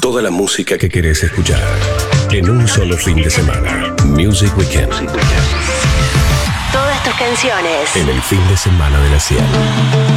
Toda la música que querés escuchar en un solo fin de semana. Music Weekend. Todas tus canciones En el fin de semana de la 100.